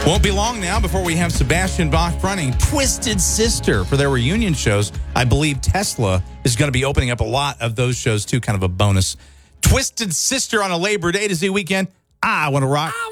Won't be long now before we have Sebastian Bach fronting Twisted Sister for their reunion shows. I believe Tesla is going to be opening up a lot of those shows, too, kind of a bonus. Twisted Sister on a Labor Day to Z weekend. I want to rock.